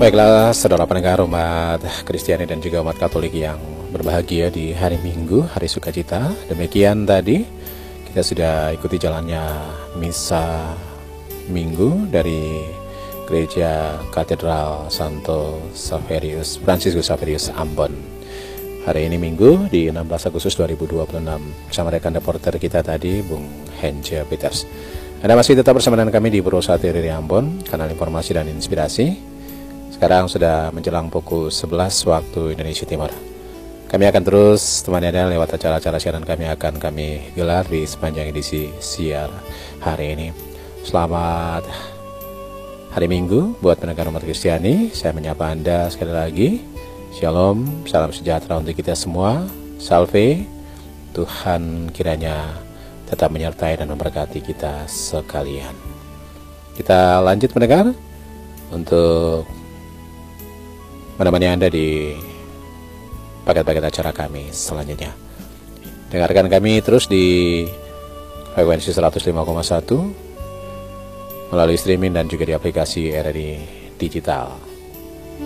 Baiklah, saudara pendengar umat Kristiani dan juga umat Katolik yang berbahagia di hari Minggu, hari sukacita. Demikian tadi kita sudah ikuti jalannya misa Minggu dari Gereja Katedral Santo Fransiskus Saverius Ambon. Hari ini Minggu di 16 Agustus 2026 bersama rekan reporter kita tadi, Bung Hence Peters. Anda masih tetap bersama dengan kami di Bro Satiri Ambon, kanal informasi dan inspirasi. Sekarang sudah menjelang pukul 11 waktu Indonesia Timur. Kami akan terus temani Anda lewat acara-acara siaran akan kami gelar di sepanjang edisi siar hari ini. Selamat hari Minggu buat pendengar umat Kristiani. Saya menyapa Anda sekali lagi. Shalom, salam sejahtera untuk kita semua. Salve, Tuhan kiranya tetap menyertai dan memberkati kita sekalian. Kita lanjut mendengar untuk menemani Anda di paket-paket acara kami selanjutnya. Dengarkan kami terus di frekuensi 105,1 melalui streaming dan juga di aplikasi RRI Digital.